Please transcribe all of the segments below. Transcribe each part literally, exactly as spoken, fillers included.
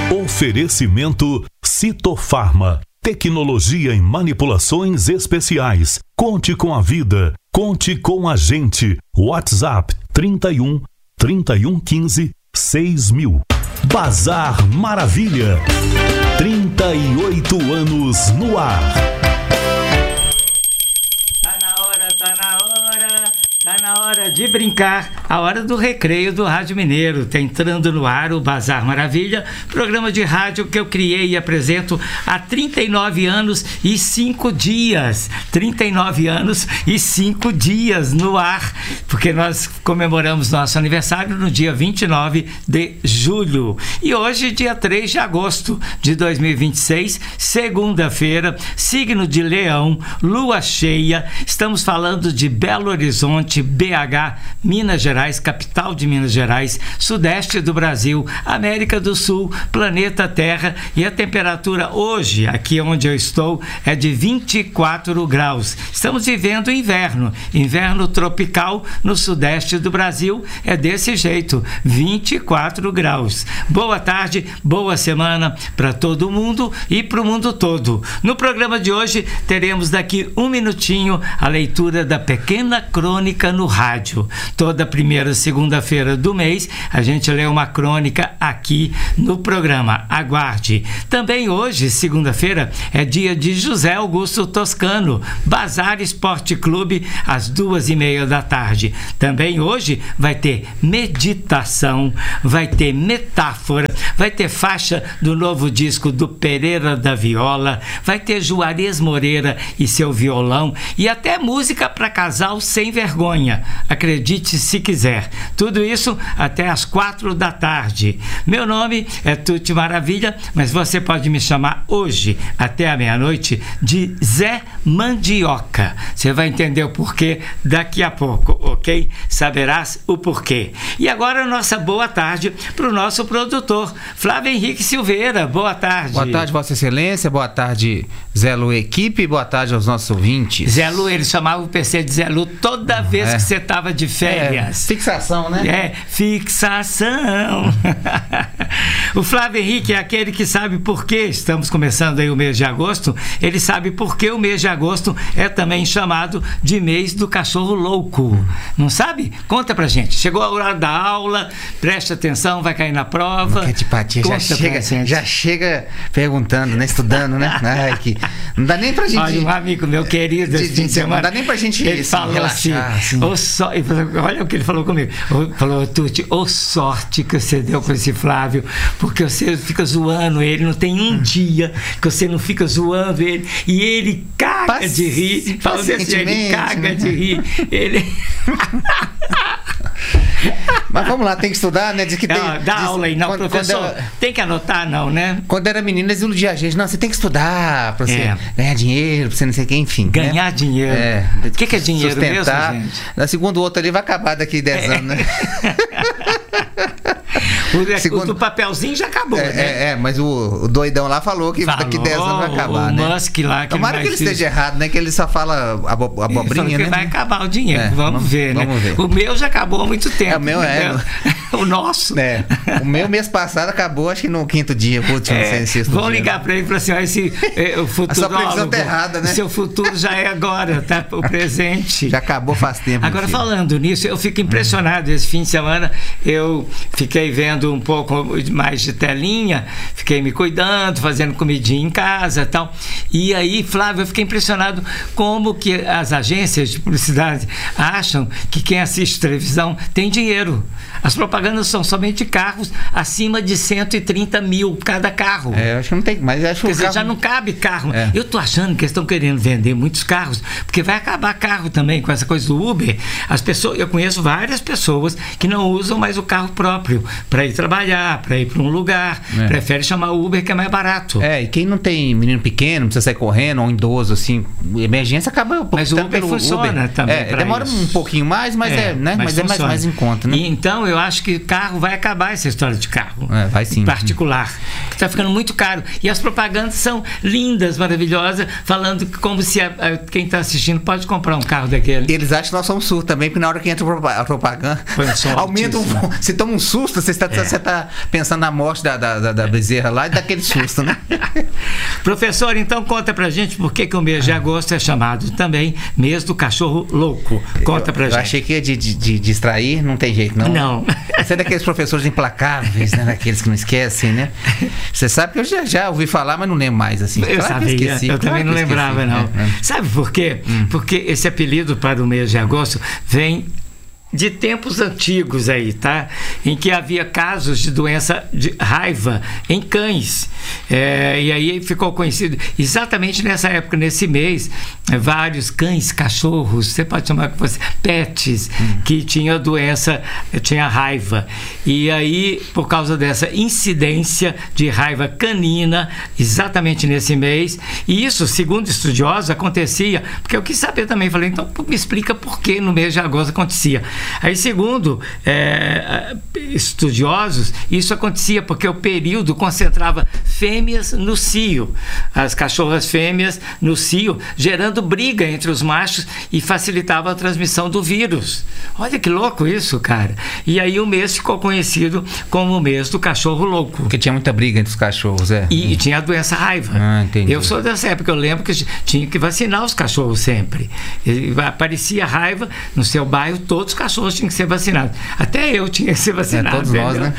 Oferecimento Citofarma. Tecnologia em manipulações especiais. Conte com a vida. Conte com a gente. WhatsApp trinta e um, trinta e um quinze, seis mil. Bazar Maravilha. trinta e oito anos no ar. Tá na hora, tá na hora. Tá na hora de brincar, a hora do recreio do Rádio Mineiro. Tá entrando no ar o Bazar Maravilha, programa de rádio que eu criei e apresento há trinta e nove anos e cinco dias. trinta e nove anos e cinco dias no ar, porque nós comemoramos nosso aniversário no dia vinte e nove de julho. E hoje, dia três de agosto de dois mil e vinte e seis, segunda-feira, signo de Leão, lua cheia. Estamos falando de Belo Horizonte, B H, Minas Gerais, capital de Minas Gerais, sudeste do Brasil, América do Sul, planeta Terra, e a temperatura hoje, aqui onde eu estou, é de vinte e quatro graus. Estamos vivendo inverno, inverno tropical no sudeste do Brasil, é desse jeito, vinte e quatro graus. Boa tarde, boa semana para todo mundo e para o mundo todo. No programa de hoje, teremos daqui um minutinho a leitura da pequena crônica no rádio. Toda primeira segunda-feira do mês a gente lê uma crônica aqui no programa. Aguarde. Também hoje, segunda-feira, é dia de José Augusto Toscano, Bazar Esporte Clube, às duas e meia da tarde. Também hoje vai ter meditação, vai ter metáfora, vai ter faixa do novo disco do Pereira da Viola, vai ter Juarez Moreira e seu violão, e até música para casal sem vergonha. Acredite se quiser. Tudo isso até às quatro da tarde. Meu nome é Tuti Maravilha, mas você pode me chamar hoje até a meia-noite de Zé Mandioca. Você vai entender o porquê daqui a pouco, ok? Saberás o porquê. E agora nossa boa tarde para o nosso produtor, Flávio Henrique Silveira. Boa tarde. Boa tarde, Vossa Excelência. Boa tarde, Zé Lu Equipe. Boa tarde aos nossos ouvintes. Zé Lu, ele chamava o P C de Zé Lu toda vez é. que você estava de férias. É, fixação, né? É, fixação. O Flávio Henrique é aquele que sabe por que estamos começando aí o mês de agosto. Ele sabe por que o mês de agosto é também chamado de mês do cachorro louco. Não sabe? Conta pra gente. Chegou a hora da aula, preste atenção, vai cair na prova. Que antipatia, já chega, já chega perguntando, né? Estudando, né? Ai, que... Não dá nem pra gente... Olha, um amigo meu querido, de, de, de, não dá nem pra gente ele assim, falou relaxar, assim, assim. So... olha o que ele falou comigo. Ele falou, Tuti, ô sorte que você deu com esse Flávio, porque você fica zoando ele, não tem um dia que você não fica zoando ele, e ele caga Paci... de rir. Falou desse jeito, ele caga de rir. Ele... Mas vamos lá, tem que estudar, né? Diz que tem, não, dá diz, aula aí, não, quando, professor. Quando ela, tem que anotar, não, né? Quando era menina, eles iludiam a gente. Não, você tem que estudar pra você é. ganhar dinheiro, pra você não sei o que, enfim. Ganhar né? dinheiro. É. O que, que é dinheiro sustentar. mesmo, gente? Na segunda, o outro ali vai acabar daqui dez é. anos, né? O, Segundo, o do papelzinho já acabou, é, né? É, é, mas o, o doidão lá falou que falou, daqui dez anos vai acabar, o né? O Musk lá... Que Tomara que ele esteja errado, né? Que ele só fala abo, abobrinha, ele né? vai acabar o dinheiro, é, vamos, vamos ver, vamos né? Ver. O meu já acabou há muito tempo. É, o meu é. O nosso. É. O meu mês passado acabou, acho que no quinto dia. Putz, é, sexto vamos dia, ligar para ele e falar assim, ó, esse, é, o futuro... A sua previsão tá errada, né? Seu futuro já é agora, tá? O presente. Já acabou faz tempo. Agora, falando nisso, eu fico impressionado. Hum. Esse fim de semana eu fiquei vendo um pouco mais de telinha, fiquei me cuidando, fazendo comidinha em casa e tal. E aí, Flávio, eu fiquei impressionado como que as agências de publicidade acham que quem assiste televisão tem dinheiro. As propagandas são somente carros acima de cento e trinta mil cada carro. É, eu acho que não tem, mas acho que Quer dizer, carro... já não cabe carro. É. Eu tô achando que eles estão querendo vender muitos carros, porque vai acabar carro também com essa coisa do Uber. As pessoas, eu conheço várias pessoas que não usam mais o carro próprio para ir trabalhar, para ir para um lugar, é. prefere chamar o Uber, que é mais barato. É, e quem não tem menino pequeno, precisa sair correndo, ou um idoso, assim, emergência, acaba... Mas o Uber pelo funciona Uber. também. É, demora isso. um pouquinho mais, mas é, é né? Mas, mas é mais, mais em conta, né? E então eu acho que carro vai acabar, essa história de carro. É, vai sim. Particular. está ficando muito caro. E as propagandas são lindas, maravilhosas, falando como se a, a, quem está assistindo pode comprar um carro daquele. Eles acham que nós somos surdos também, porque na hora que entra a propaganda, aumenta um, você toma um susto, você está é. você tá pensando na morte da, da, da, da bezerra lá e dá aquele susto, né? Professor, então conta pra gente por que, que o mês de agosto é chamado também mês do cachorro louco. Conta pra eu, gente. Eu achei que ia de, de, de distrair, não tem jeito, não. Não. Você é daqueles professores implacáveis, né? Daqueles que não esquecem, né? Você sabe que eu já, já ouvi falar, mas não lembro mais, assim. Eu claro sabia, esqueci, eu claro também não lembrava, não. É, é. Sabe por quê? Hum. Porque esse apelido para o mês de agosto vem de tempos antigos aí, tá? Em que havia casos de doença de raiva em cães. É, e aí ficou conhecido exatamente nessa época, nesse mês, vários cães, cachorros, você pode chamar que fosse pets, hum. que tinham doença, tinha raiva. E aí, por causa dessa incidência de raiva canina, exatamente nesse mês, e isso, segundo estudiosos, acontecia, porque eu quis saber também, falei, então me explica por que no mês de agosto acontecia. Aí, segundo é, estudiosos, isso acontecia porque o período concentrava fêmeas no cio, as cachorras fêmeas no cio, gerando briga entre os machos e facilitava a transmissão do vírus. Olha que louco isso, cara. E aí o mês ficou conhecido como o mês do cachorro louco. Porque tinha muita briga entre os cachorros, é? E, e tinha a doença raiva. Ah, entendi. Eu sou dessa época, eu lembro que tinha que vacinar os cachorros sempre. E aparecia raiva no seu bairro, todos os cachorros tinham que ser vacinados. Até eu tinha que ser vacinado. É, todos nós, né?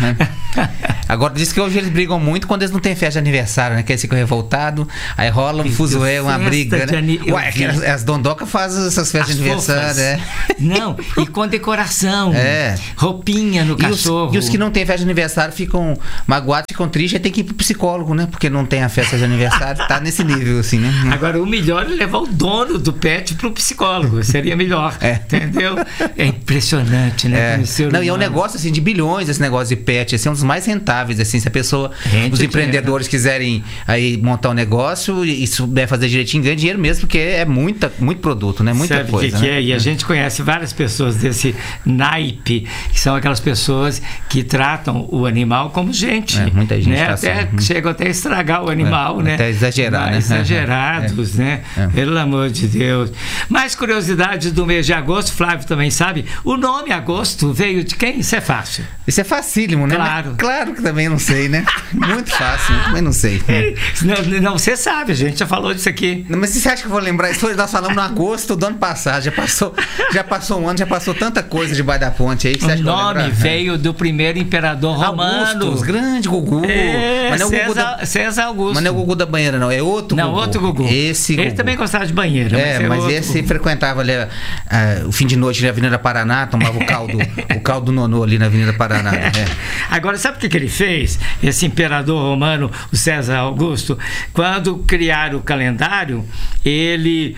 Agora, diz que hoje eles brigam muito quando eles não têm festa de aniversário, né? Que eles ficam revoltados, aí rola um fuzué, uma briga, né? Ani... Ué, que as, as dondocas fazem essas festas as de aniversário, é. Não, e com decoração, é. roupinha no e cachorro. Os, e os que não têm festa de aniversário ficam magoados, ficam tristes, aí tem que ir pro psicólogo, né? Porque não tem a festa de aniversário, tá nesse nível, assim, né? Agora, o melhor é levar o dono do pet pro psicólogo, seria melhor, é. entendeu? É impressionante, né? É. Não, e é um negócio, assim, de bilhões, esse negócio de pet, assim, é um dos mais rentáveis, assim, se a pessoa, Rende os empreendedores dinheiro. quiserem aí montar um negócio e souber fazer direitinho, ganha dinheiro mesmo, porque é muita, muito produto, né? Muita Sabe coisa. Que, que né? é? E a gente conhece várias pessoas desse naipe, que são aquelas pessoas que tratam o animal como gente. É, muita gente né? tá até assim. Chegam até a estragar o animal, é, né? Até exagerar, Mas, né? Exagerados, é. né? É. Pelo amor de Deus. Mais curiosidades do mês de agosto, Flávio também sabe. O nome agosto veio de quem? Isso é fácil. Isso é facílimo, né? Claro. Mas, claro que também não sei, né? Muito fácil, mas não sei. Não, não, você sabe, a gente já falou disso aqui. Não, mas você acha que eu vou lembrar? Isso nós falamos no agosto do ano passado. Já passou, já passou um ano, já passou tanta coisa debaixo da ponte aí. Que você o acha nome que veio do primeiro imperador romano. Augusto, grande Gugu. É, mas não é o César, Gugu da, César Augusto. Mas não é o Gugu da banheira, não. É outro não, Gugu. Não, outro Gugu. Esse Ele Gugu. também gostava de banheira. É, mas, é mas esse Gugu. frequentava ali, uh, o fim de noite na Avenida Paraná, tomava o caldo, o caldo nonô ali na Avenida Paraná. É. Agora, sabe o que, que ele fez? Esse imperador romano, o César Augusto, quando criaram o calendário, ele...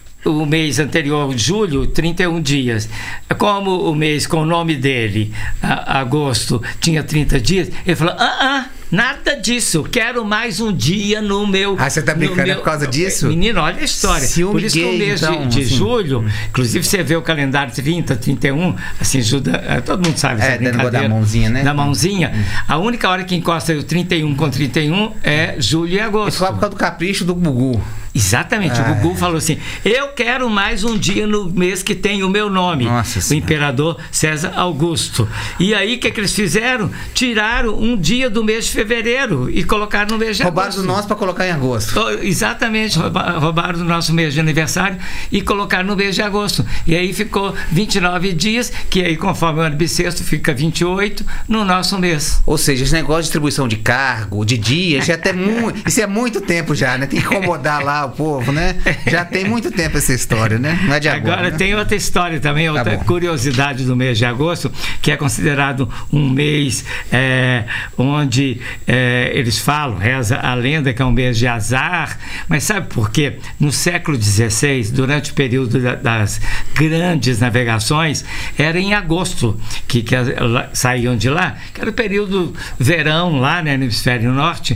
o mês anterior, julho, trinta e um dias. Como o mês com o nome dele, a, agosto, tinha trinta dias, ele falou, ah, ah, nada disso, quero mais um dia no meu... Ah, você tá brincando meu, por causa disso? Menino, olha a história. Se por isso que o mês então, de, de assim, julho, inclusive você vê o calendário trinta, trinta e um, assim, ajuda, todo mundo sabe essa é, brincadeira. Da mãozinha, né? Da mãozinha. Hum. A única hora que encosta o trinta e um com trinta e um é julho e agosto. Isso foi por causa do capricho do Gugu. Exatamente, ah, o Gugu falou assim, eu quero mais um dia no mês que tem o meu nome. Nossa o senhora. Imperador César Augusto. E aí o que, que eles fizeram? Tiraram um dia do mês de fevereiro e colocaram no mês de roubaram agosto. Roubaram do nosso para colocar em agosto. Exatamente, roubaram do nosso mês de aniversário e colocaram no mês de agosto. E aí ficou vinte e nove dias, que aí conforme o ano bissexto fica vinte e oito no nosso mês. Ou seja, esse negócio de distribuição de cargo, de dias, já tem muito, isso é muito tempo já, né? Tem que incomodar lá o povo, né? Já tem muito tempo essa história, né? Não é de agora. Agora né? tem outra história também, outra tá curiosidade do mês de agosto, que é considerado um mês é, onde é, eles falam, reza a lenda que é um mês de azar, mas sabe por quê? No século dezesseis, durante o período da, das grandes navegações, era em agosto que, que as, saíam de lá, que era o período verão lá, né, no hemisfério norte,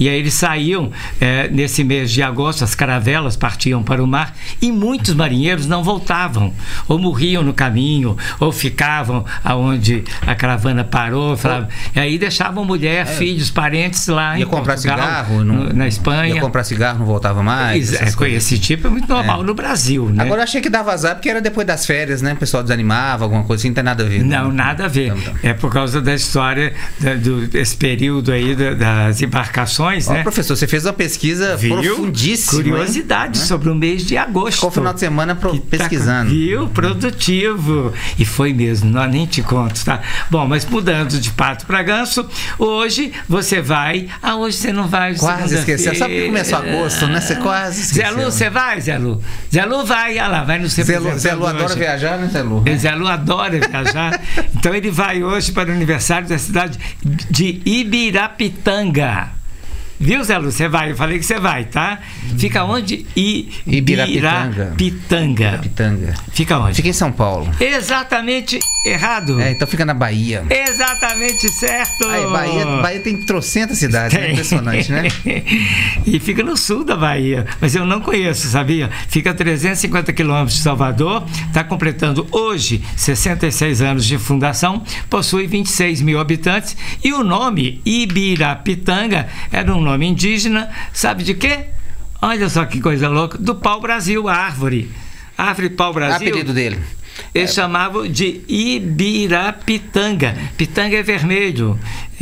E aí eles saíam é, nesse mês de agosto, as caravelas partiam para o mar e muitos marinheiros não voltavam, ou morriam no caminho, ou ficavam aonde a caravana parou, falavam, e aí deixavam mulher, é. filhos, parentes lá ia em comprar Portugal, cigarro, no, na Espanha. Ia comprar cigarro, não voltava mais. É, com esse tipo é muito normal é. no Brasil, né? Agora eu achei que dava azar porque era depois das férias, né? O pessoal desanimava, alguma coisa assim, não tem nada a ver. Não, né? Nada a ver. Então, então. É por causa da história da, do, desse período aí da, das embarcações, Ó, né? Professor, você fez uma pesquisa viu? profundíssima. Curiosidade hein? sobre o mês de agosto. Ficou o final de semana pro, pesquisando. Tá, viu? Produtivo. E foi mesmo, não, nem te conto, tá? Bom, mas mudando de pato para ganso, hoje você vai. Ah, hoje você não vai. Quase esqueceu. Só porque começou agosto, né? Você quase esqueceu. Zé Lu, você vai, Zé Lu? Zé Lu vai, olha lá, vai no seu Zé Lu, Zé Lu adora viajar, né, Zé Lu? Zé Lu adora viajar. Então ele vai hoje para o aniversário da cidade de Ibirapitanga. Viu, Zé Lu? Você vai, eu falei que você vai, tá? Fica onde? I, Ibirapitanga. Ibirapitanga. Ibirapitanga. Fica onde? Fica em São Paulo. Exatamente errado. É, então fica na Bahia. Exatamente certo. Aí, Bahia, Bahia tem trocentas cidades, né? Impressionante, né? E fica no sul da Bahia, mas eu não conheço, sabia? Fica a trezentos e cinquenta quilômetros de Salvador, está completando hoje sessenta e seis anos de fundação, possui vinte e seis mil habitantes e o nome Ibirapitanga era um nome indígena, sabe de quê? Olha só que coisa louca, do pau-brasil, a árvore. A árvore pau-brasil. O apelido dele. Eles é. chamavam de Ibirapitanga. Pitanga é vermelho.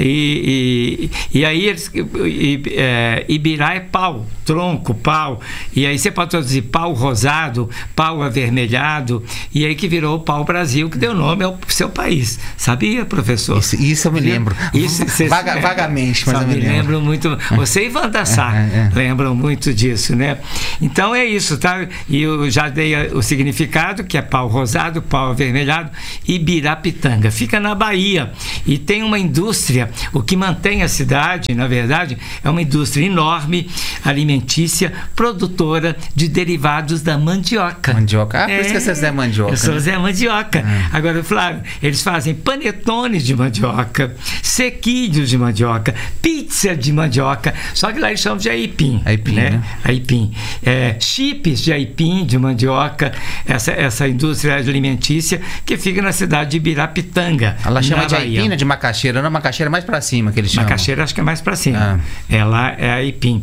E, e, e aí eles, e, é, Ibirá é pau, tronco, pau. E aí você pode traduzir pau rosado, pau avermelhado. E aí que virou o pau-brasil, que deu nome ao seu país. Sabia, professor? Isso, isso eu me lembro. Isso, Vaga, é, vagamente, mas eu me, me lembro. lembro muito. Você e Wanda Sá é, é, é. lembram muito disso, né? Então é isso, tá? E eu já dei o significado, que é pau rosado, pau avermelhado, Ibirapitanga. Fica na Bahia e tem uma indústria. O que mantém a cidade, na verdade, é uma indústria enorme, alimentícia, produtora de derivados da mandioca. Mandioca? Ah, por é, isso que você é Zé Mandioca. Eu sou né? Zé Mandioca. Ah. Agora, Flávio, eles fazem panetones de mandioca, sequilhos de mandioca, pizza de mandioca, só que lá eles chamam de aipim. Aipim, né? né? Aipim. É, chips de aipim, de mandioca, essa, essa indústria alimentícia que fica na cidade de Ibirapitanga. Ela chama de aipim, né? De macaxeira, não, macaxeira mais para cima que eles chamam. Macaxeira acho que é mais para cima. Ah. Ela é aipim.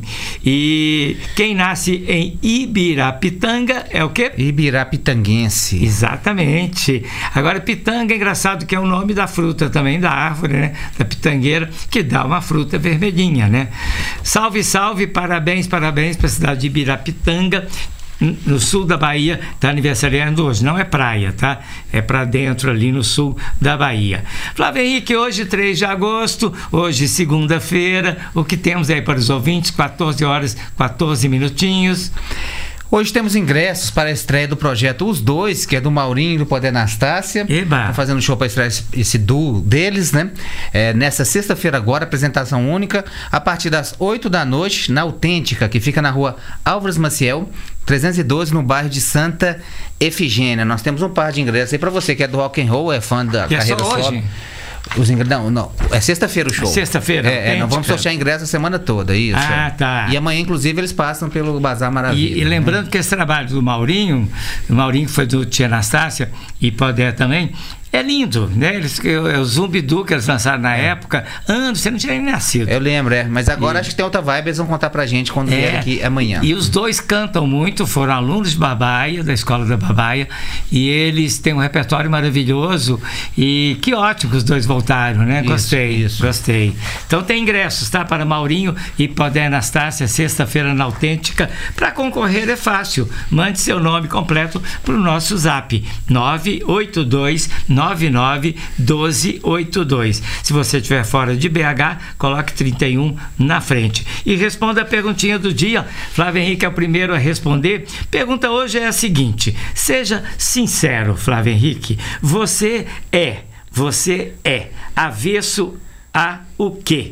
E quem nasce em Ibirapitanga é o quê? Ibirapitanguense. Exatamente. Agora, pitanga é engraçado que é o nome da fruta também, da árvore, né? Da pitangueira, que dá uma fruta vermelhinha, né? Salve, salve, parabéns, parabéns para a cidade de Ibirapitanga, no sul da Bahia, está aniversariando hoje. Não é praia, tá? É para dentro ali no sul da Bahia. Flávio Henrique, hoje três de agosto, hoje segunda-feira, o que temos aí para os ouvintes? quatorze horas, quatorze minutinhos. Hoje temos ingressos para a estreia do projeto Os Dois, que é do Maurinho e do Poder Anastácia. Estão fazendo show para estrear esse, esse duo deles, né? É, nessa sexta-feira agora, apresentação única, a partir das oito da noite, na Autêntica, que fica na rua Álvares Maciel, trezentos e doze, no bairro de Santa Efigênia. Nós temos um par de ingressos aí para você que é do rock and roll, é fã da e carreira é só solo. Hoje? Os ingressos, não, não, é sexta-feira o show. É sexta-feira? É, é, nós vamos sortear ingressos a semana toda, isso. Ah, tá. E amanhã, inclusive, eles passam pelo Bazar Maravilha. E, e lembrando né? que esse trabalho do Maurinho, o Maurinho que foi do Tia Anastácia e Poder também, é lindo, né? Eles, o Zumbidu que eles lançaram na é. época, anos, você não tinha nem nascido. Eu lembro, é. Mas agora e... acho que tem outra vibe, eles vão contar pra gente quando é. vier aqui amanhã. E os dois cantam muito, foram alunos de Babaia, da escola da Babaia, e eles têm um repertório maravilhoso e que ótimo que os dois voltaram, né? Isso, gostei, isso. gostei. Então tem ingressos, tá? Para Maurinho e Poder Anastácia, sexta-feira na Autêntica. Para concorrer é fácil, mande seu nome completo para o nosso zap, nove oito dois nove nove um dois oito dois. Se você estiver fora de B H, coloque trinta e um na frente. E responda a perguntinha do dia. Flávio Henrique é o primeiro a responder. Pergunta hoje é a seguinte: seja sincero, Flávio Henrique. Você é, você é avesso a o quê?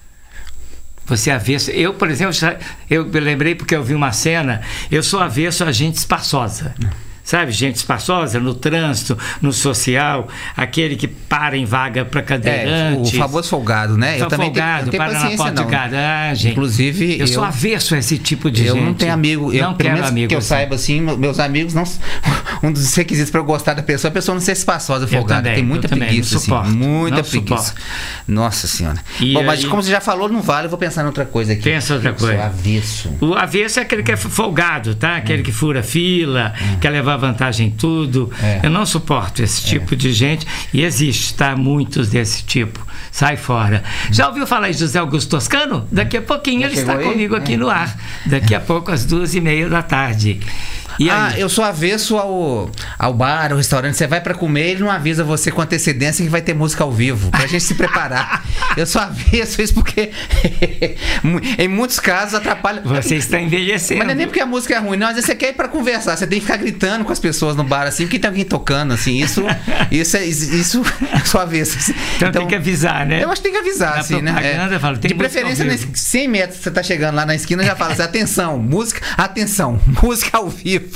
Você é avesso. Eu, por exemplo, eu lembrei porque eu vi uma cena, eu sou avesso a gente espaçosa. sabe? Gente espaçosa no trânsito, no social, aquele que para em vaga para cadeirante. É, o famoso folgado, né? Eu também folgado, tenho, eu tenho para na porta não. de garagem. Inclusive, eu, eu sou avesso a esse tipo de eu gente. Eu não tenho amigo. Eu, não pelo quero menos amigo que eu assim. saiba assim, meus amigos não. Um dos requisitos para eu gostar da pessoa é a pessoa não ser espaçosa, folgada. Também, tem muita preguiça, assim. Suporto, muita preguiça. Suporto. Nossa Senhora. E Bom, aí, mas como você já falou, não vale, eu vou pensar em outra coisa aqui. Pensa outra coisa. Eu sou avesso. O avesso é aquele que é folgado, tá? Aquele hum. que fura fila, hum. quer levar vantagem em tudo. É. Eu não suporto esse tipo é. de gente. E existe, tá? Muitos desse tipo. Sai fora. Hum. Já ouviu falar de José Augusto Toscano? Daqui a pouquinho já ele está aí? comigo aqui é. no ar. Daqui a pouco, às duas e meia da tarde. E ah, eu sou avesso ao, ao bar, ao restaurante. Você vai pra comer, ele não avisa você com antecedência que vai ter música ao vivo, pra gente se preparar. Eu sou avesso isso porque em muitos casos atrapalha. Você está envelhecendo. Mas não é nem porque a música é ruim, não. Às vezes você quer ir pra conversar, você tem que ficar gritando com as pessoas no bar, assim, porque tem alguém tocando, assim. Isso, isso, é, isso eu sou avesso. Então, então tem que avisar, né? Eu acho que tem que avisar, na assim, né? É, falo, tem de preferência, nos cem metros que você tá chegando lá na esquina, já fala assim, atenção, música, atenção, música ao vivo.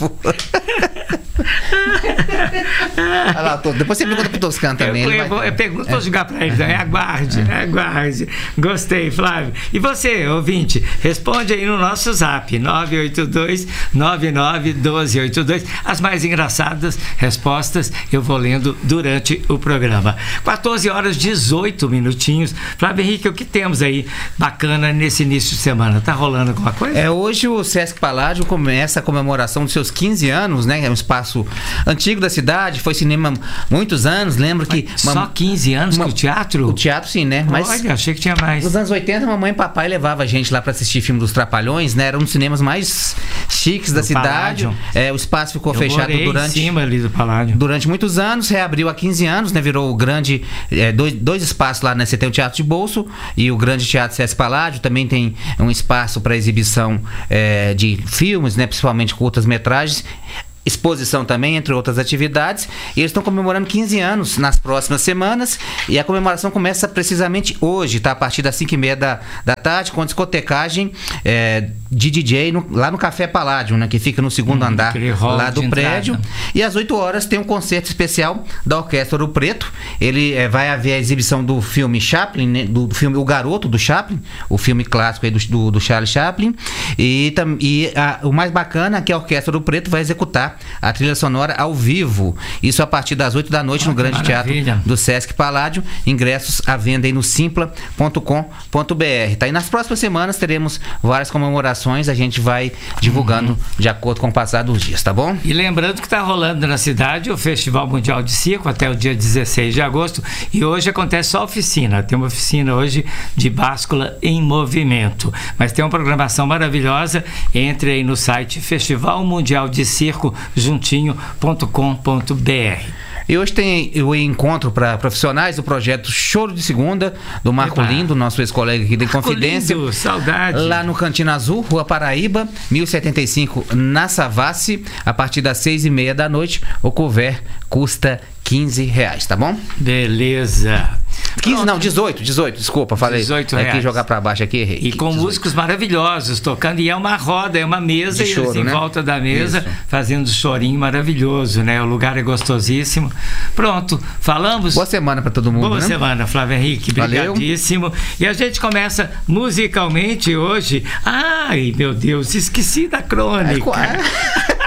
Olha lá, tô, depois você pergunta pro Toscano também. Eu, eu, vai... eu pergunto, vou é. jogar pra ele, é. aguarde, é. aguarde. Gostei, Flávio. E você, ouvinte, responde aí no nosso zap, nove oito dois, nove nove um dois oito dois. As mais engraçadas respostas eu vou lendo durante o programa. quatorze horas, dezoito minutinhos. Flávio Henrique, o que temos aí bacana nesse início de semana? Tá rolando alguma coisa? É, hoje o Sesc Paládio começa a comemoração dos seus quinze anos, né? É um espaço antigo da cidade, foi cinema muitos anos, lembro que... Só uma, quinze anos uma, que o teatro? O teatro sim, né? Mas olha, achei que tinha mais. Nos anos oitenta, mamãe e papai levava a gente lá para assistir filme dos Trapalhões, né? Era um dos cinemas mais chiques da cidade. É, o espaço ficou Eu fechado durante... em cima ali do Paládio. Durante muitos anos, reabriu há quinze anos, né? Virou o grande... É, dois, dois espaços lá, né? Você tem o Teatro de Bolso e o grande Teatro Sesc Paládio. Também tem um espaço para exibição é, de filmes, né? Principalmente curtas-metragens. Exposição também, entre outras atividades. E eles estão comemorando quinze anos nas próximas semanas. E a comemoração começa precisamente hoje, tá? A partir das cinco e meia da, da tarde, com discotecagem é, de D J no, lá no Café Paládio, né? Que fica no segundo hum, andar lá do prédio. Entrada. E às oito horas tem um concerto especial da Orquestra Ouro Preto. Ele é, vai haver a exibição do filme Chaplin, né? do filme O Garoto, do Chaplin, o filme clássico aí do, do, do Charles Chaplin. E, tam, e a, o mais bacana é que a Orquestra Ouro Preto vai executar a trilha sonora ao vivo, isso a partir das oito da noite oh, no Grande maravilha. Teatro do Sesc Paládio. Ingressos à venda aí no simpla ponto com ponto b r, tá? E nas próximas semanas teremos várias comemorações, a gente vai divulgando uhum. de acordo com o passar dos dias, tá bom? E lembrando que está rolando na cidade o Festival Mundial de Circo até o dia dezesseis de agosto, e hoje acontece só a oficina, tem uma oficina hoje de báscula em movimento, mas tem uma programação maravilhosa. Entre aí no site Festival Mundial de Circo juntinho ponto com ponto b r. E hoje tem o encontro para profissionais do projeto Choro de Segunda, do Marco Epa. Lindo, nosso ex-colega aqui de Confidência. Lindo, saudade. Lá no Cantina Azul, Rua Paraíba, mil e setenta e cinco, na Savassi, a partir das seis e meia da noite. O couvert custa quinze reais, tá bom? Beleza. quinze, não, dezoito, dezoito, desculpa, falei. dezoito reais. Aqui jogar pra baixo aqui, errei. E com dezoito. Músicos maravilhosos tocando, e é uma roda, é uma mesa, de e choro, eles em né? volta da mesa, isso. fazendo chorinho maravilhoso, né? O lugar é gostosíssimo. Pronto, falamos. Boa semana pra todo mundo. Boa né? semana, Flávio Henrique, brigadíssimo. Valeu. E a gente começa musicalmente hoje. Ai, meu Deus, esqueci da crônica. É,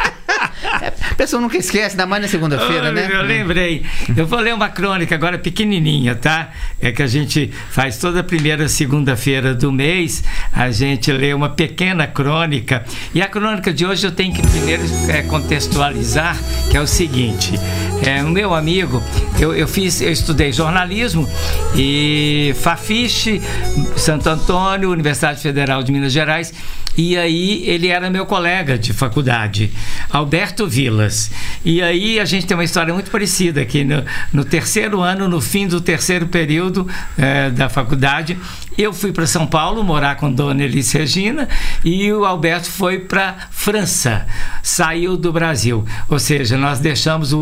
a pessoa nunca esquece, ainda mais na segunda-feira, oh, né? Eu lembrei. Eu vou ler uma crônica agora pequenininha, tá? É que a gente faz toda primeira segunda-feira do mês, a gente lê uma pequena crônica. E a crônica de hoje eu tenho que primeiro é, contextualizar, que é o seguinte. É, o meu amigo, eu, eu fiz, eu estudei jornalismo e Fafiche, Santo Antônio, Universidade Federal de Minas Gerais. E aí ele era meu colega de faculdade, Alberto Vilas. E aí a gente tem uma história muito parecida aqui no, no terceiro ano, no fim do terceiro período é, da faculdade. Eu fui para São Paulo morar com Dona Elis Regina e o Alberto foi para França, saiu do Brasil. Ou seja, nós deixamos o último ano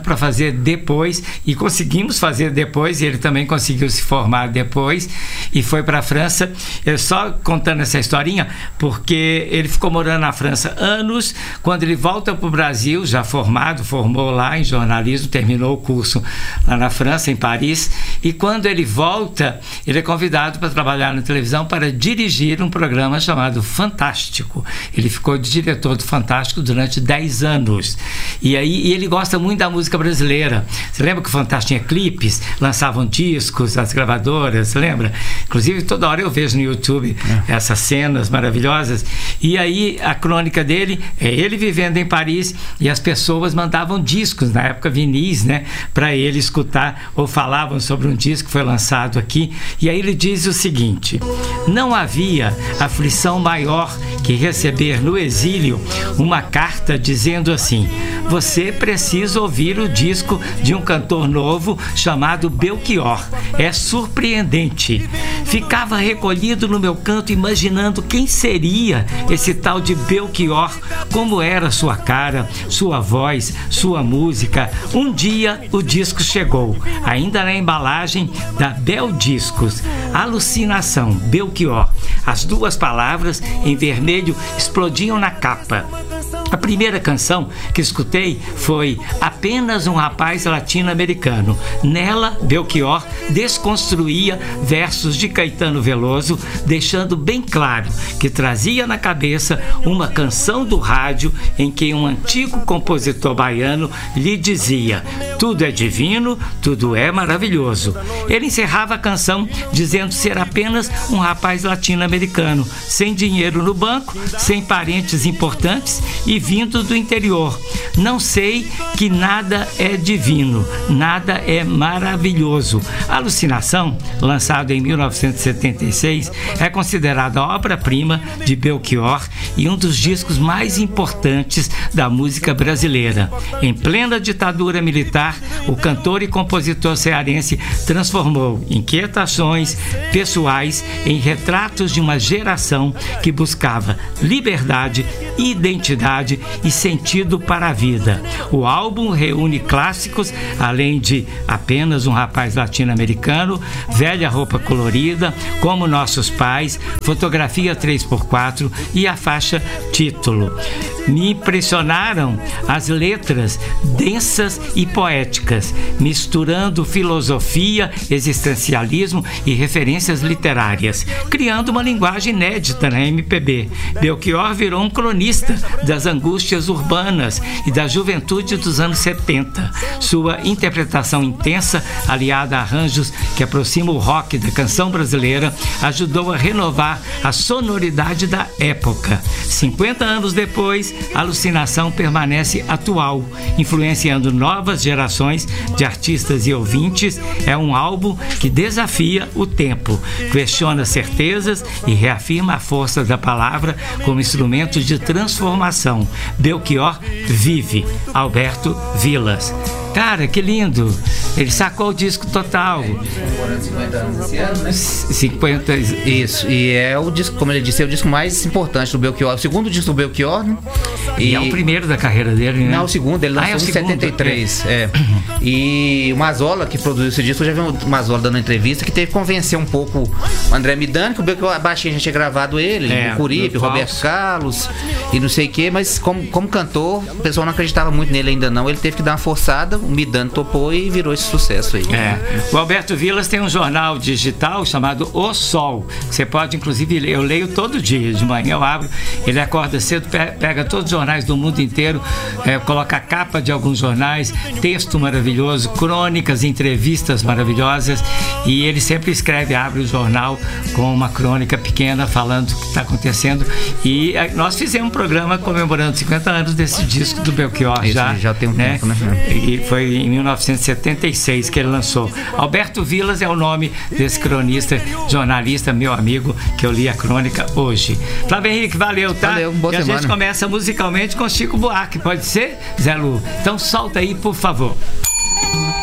para fazer depois, e conseguimos fazer depois, e ele também conseguiu se formar depois, e foi para a França. Eu só contando essa historinha, porque ele ficou morando na França anos. Quando ele volta para o Brasil, já formado, formou lá em jornalismo, terminou o curso lá na França, em Paris, e quando ele volta, ele é convidado para trabalhar na televisão para dirigir um programa chamado Fantástico. Ele ficou de diretor do Fantástico durante dez anos. E aí e ele gosta muito da música brasileira. Você lembra que o Fantástico tinha clipes, lançavam discos, as gravadoras, você lembra? Inclusive, toda hora eu vejo no YouTube é. essas cenas maravilhosas. E aí a crônica dele é ele vivendo em Paris, e as pessoas mandavam discos, na época vinis, né, para ele escutar, ou falavam sobre um disco que foi lançado aqui. E aí ele diz o seguinte: não havia aflição maior que receber no exílio uma carta dizendo assim: você precisa ouvir o disco de um cantor novo chamado Belchior, é surpreendente. Ficava recolhido no meu canto imaginando quem seria esse tal de Belchior, como era sua cara, sua voz, sua música. Um dia o disco chegou, ainda na embalagem da Bel Discos. Alucinação, Belchior. As duas palavras em vermelho explodiam na capa. A primeira canção que escutei foi Apenas um Rapaz Latino-Americano. Nela, Belchior desconstruía versos de Caetano Veloso, deixando bem claro que trazia na cabeça uma canção do rádio em que um antigo compositor baiano lhe dizia: tudo é divino, tudo é maravilhoso. Ele encerrava a canção dizendo ser apenas um rapaz latino-americano, sem dinheiro no banco, sem parentes importantes e vindo do interior. Não sei que nada é divino, nada é maravilhoso. Alucinação, lançado em mil novecentos e setenta e seis, é considerada a obra-prima de Belchior e um dos discos mais importantes da música brasileira. Em plena ditadura militar, o cantor e compositor cearense transformou inquietações pessoais em retratos de uma geração que buscava liberdade, identidade e sentido para a vida. O álbum reúne clássicos, além de Apenas um Rapaz Latino-Americano, Velha Roupa Colorida, Como Nossos Pais, Fotografia três por quatro e a faixa título. Me impressionaram as letras densas e poéticas, misturando filosofia, existencialismo e referências literárias, criando uma linguagem inédita na M P B. Belchior virou um cronista das angústias urbanas e da juventude dos anos setenta. Sua interpretação intensa, aliada a arranjos que aproximam o rock da canção brasileira, ajudou a renovar a sonoridade da época. cinquenta anos depois, a Alucinação permanece atual, influenciando novas gerações de artistas e ouvintes. É um álbum que desafia o tempo, questiona certezas e reafirma a força da palavra como instrumento de transformação. Belchior vive. Alberto Vilas. Cara, que lindo! Ele sacou o disco total. cinquenta anos esse ano, né? cinquenta. Isso, e é o disco, como ele disse, é o disco mais importante do Belchior. O segundo disco do Belchior, né? E, e é o primeiro da carreira dele, né? Não, o segundo, ele lançou ah, é em setenta e três. É. E o Mazola, que produziu esse disco, eu já vi o Mazola dando uma entrevista, que teve que convencer um pouco o André Midani, que o Belchior baixinho já tinha gravado ele, é, o Curipe, o Roberto Carlos e não sei o que, mas como, como cantor, o pessoal não acreditava muito nele ainda não. Ele teve que dar uma forçada, o Midani topou e virou esse sucesso aí. É. O Alberto Vilas tem um jornal digital chamado O Sol. Você pode, inclusive, ler. Eu leio todo dia, de manhã eu abro, ele acorda cedo, pega todos os jornais do mundo inteiro, é, coloca a capa de alguns jornais, texto maravilhoso, crônicas, entrevistas maravilhosas, e ele sempre escreve, abre o jornal com uma crônica pequena falando o que está acontecendo. E nós fizemos um programa comemorando cinquenta anos desse disco do Belchior. Esse já, já tem um né? tempo, né? E foi em mil novecentos e setenta e seis que ele lançou. Alberto Vilas é o nome desse cronista, jornalista, meu amigo, que eu li a crônica hoje. Flávio Henrique, valeu, tá? Valeu, boa e semana. A gente começa musicalmente com Chico Buarque, pode ser, Zé Lu? Então solta aí, por favor.